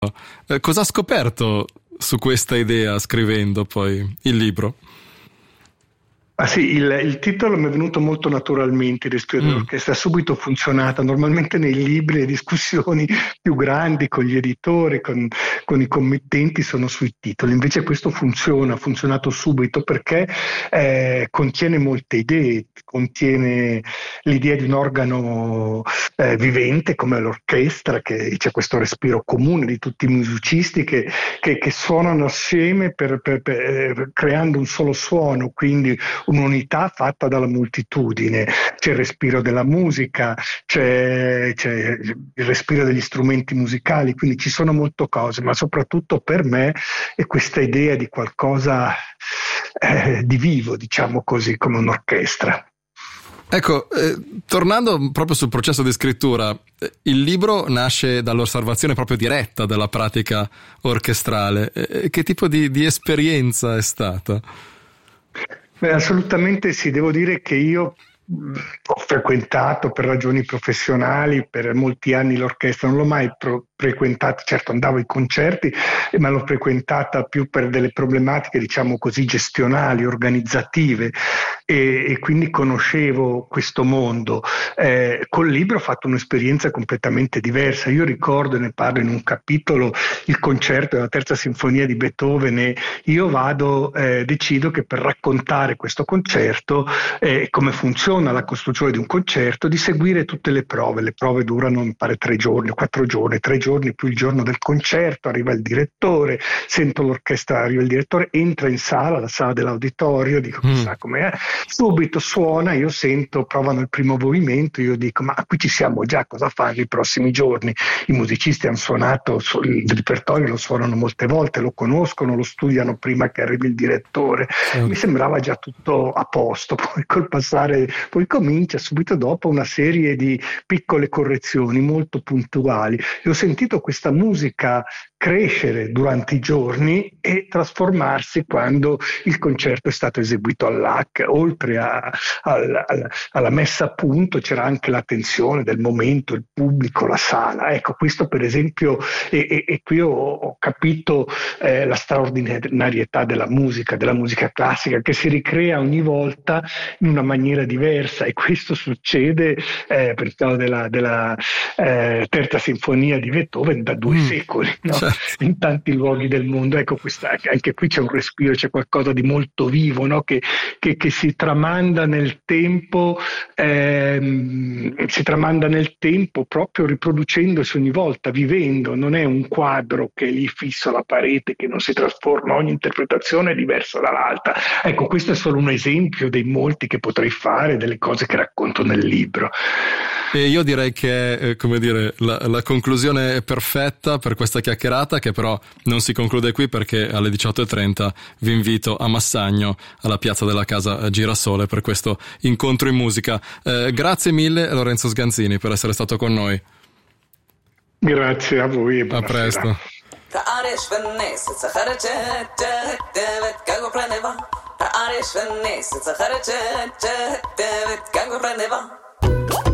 Cosa ha scoperto su questa idea scrivendo poi il libro? Ah sì, il titolo mi è venuto molto naturalmente, il Respiro dell'orchestra, ha subito funzionata. Normalmente nei libri le discussioni più grandi con gli editori, con i committenti sono sui titoli, invece questo funziona, ha funzionato subito perché contiene molte idee, contiene l'idea di un organo vivente come l'orchestra, che c'è questo respiro comune di tutti i musicisti che suonano assieme creando un solo suono, quindi un'unità fatta dalla moltitudine. C'è il respiro della musica, c'è il respiro degli strumenti musicali, quindi ci sono molte cose, ma soprattutto per me è questa idea di qualcosa di vivo, diciamo così, come un'orchestra. Ecco, tornando proprio sul processo di scrittura, il libro nasce dall'osservazione proprio diretta della pratica orchestrale. Che tipo di esperienza è stata? Beh, assolutamente sì, devo dire che io ho frequentato per ragioni professionali per molti anni l'orchestra, non l'ho mai frequentata, certo andavo ai concerti, ma l'ho frequentata più per delle problematiche, diciamo così, gestionali, organizzative, e quindi conoscevo questo mondo. Col libro ho fatto un'esperienza completamente diversa. Io ricordo, e ne parlo in un capitolo, il concerto della Terza Sinfonia di Beethoven, e io decido che per raccontare questo concerto, come funziona la costruzione di un concerto, di seguire tutte le prove. Le prove durano, mi pare, 3 giorni, 4 giorni, 3 giorni più il giorno del concerto. Arriva il direttore, sento l'orchestra, arriva il direttore, entra in sala, la sala dell'auditorio, dico chissà com'è, subito suona, io sento, provano il primo movimento, io dico ma qui ci siamo già, cosa fanno i prossimi giorni? I musicisti hanno suonato il repertorio, lo suonano molte volte, lo conoscono, lo studiano prima che arrivi il direttore. Mi sembrava già tutto a posto, poi col passare, poi comincia subito dopo una serie di piccole correzioni molto puntuali, e ho sentito questa musica crescere durante i giorni e trasformarsi quando il concerto è stato eseguito all'AC. Oltre alla messa a punto c'era anche la tensione del momento, il pubblico, la sala. Ecco, questo per esempio, e qui ho capito la straordinarietà della musica classica, che si ricrea ogni volta in una maniera diversa, e questo succede per il caso della Terza Sinfonia di Beethoven da 2 secoli, no? Certo. In tanti luoghi del mondo. Ecco, anche qui c'è un respiro, c'è qualcosa di molto vivo, no? che si tramanda nel tempo, proprio riproducendosi ogni volta, vivendo. Non è un quadro che è lì fisso alla parete, che non si trasforma, ogni interpretazione è diversa dall'altra. Ecco, questo è solo un esempio dei molti che potrei fare, delle cose che racconto nel libro. E io direi che è, come dire, la conclusione è perfetta per questa chiacchierata, che però non si conclude qui, perché alle 18:30 vi invito a Massagno, alla piazza della Casa Girasole, per questo incontro in musica. Grazie mille Lorenzo Sganzini per essere stato con noi. Grazie a voi e buonasera. A presto. Areš venes,